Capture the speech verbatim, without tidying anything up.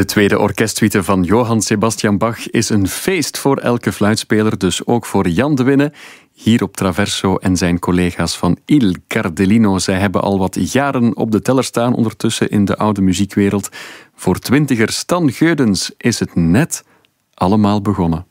De tweede orkestsuite van Johann Sebastian Bach is een feest voor elke fluitspeler, dus ook voor Jan de Winne. Hier op Traverso en zijn collega's van Il Cardellino. Zij hebben al wat jaren op de teller staan ondertussen in de oude muziekwereld. Voor twintiger Stan Geudens is het net allemaal begonnen.